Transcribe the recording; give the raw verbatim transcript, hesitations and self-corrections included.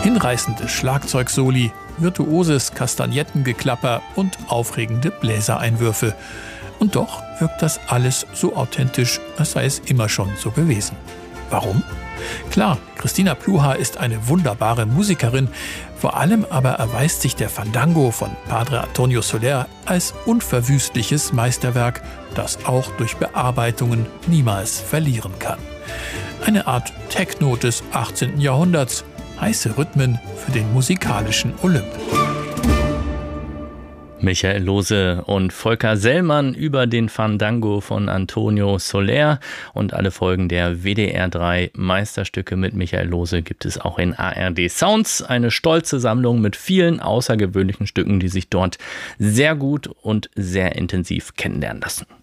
Hinreißende Schlagzeugsoli, virtuoses Kastagnettengeklapper und aufregende Bläsereinwürfe. Und doch wirkt das alles so authentisch, als sei es immer schon so gewesen. Warum? Klar, Christina Pluhar ist eine wunderbare Musikerin, vor allem aber erweist sich der Fandango von Padre Antonio Soler als unverwüstliches Meisterwerk, das auch durch Bearbeitungen niemals verlieren kann. Eine Art Techno des achtzehnten Jahrhunderts, heiße Rhythmen für den musikalischen Olymp. Michael Lohse und Volker Sellmann über den Fandango von Antonio Soler, und alle Folgen der W D R drei Meisterstücke mit Michael Lohse gibt es auch in A R D Sounds. Eine stolze Sammlung mit vielen außergewöhnlichen Stücken, die sich dort sehr gut und sehr intensiv kennenlernen lassen.